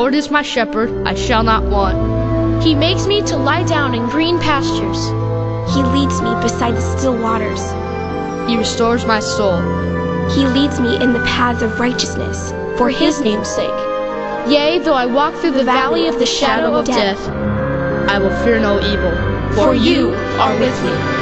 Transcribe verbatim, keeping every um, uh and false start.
Lord is my shepherd, I shall not want. He makes me to lie down in green pastures. He leads me beside the still waters. He restores my soul. He leads me in the paths of righteousness, for his name's sake. Yea, though I walk through the valley of the shadow of death, I will fear no evil, for you are with me.